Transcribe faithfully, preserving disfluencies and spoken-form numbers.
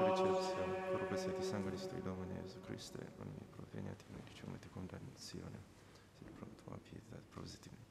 ricezione, per questo di sangue di sto Domine Gesù Cristo, non mi provenienti, non diciamo di condannazione, si pronto a pietà, propositi.